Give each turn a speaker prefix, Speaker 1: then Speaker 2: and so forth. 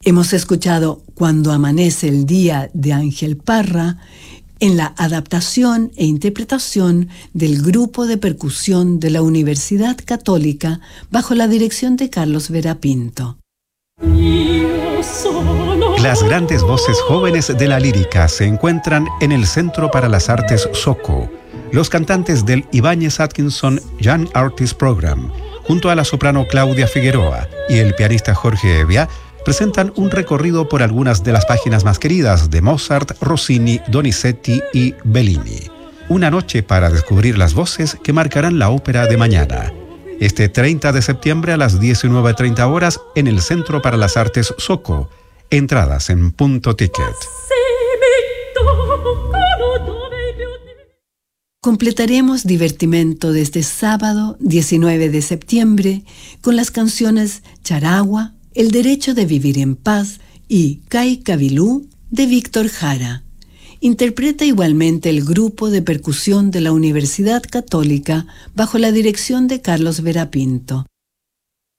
Speaker 1: Hemos escuchado Cuando amanece el día de Ángel Parra en la adaptación e interpretación del grupo de percusión de la Universidad Católica bajo la dirección de Carlos Vera Pinto.
Speaker 2: Las grandes voces jóvenes de la lírica se encuentran en el Centro para las Artes SOCO. Los cantantes del Ibáñez Atkinson Young Artist Program, junto a la soprano Claudia Figueroa y el pianista Jorge Evia, presentan un recorrido por algunas de las páginas más queridas de Mozart, Rossini, Donizetti y Bellini. Una noche para descubrir las voces que marcarán la ópera de mañana. Este 30 de septiembre a las 19:30 horas en el Centro para las Artes SOCO. Entradas en Punto Ticket.
Speaker 1: Completaremos Divertimento de este sábado 19 de septiembre con las canciones Charagua, El derecho de vivir en paz y Cai Cabilú de Víctor Jara. Interpreta igualmente el grupo de percusión de la Universidad Católica bajo la dirección de Carlos Vera Pinto.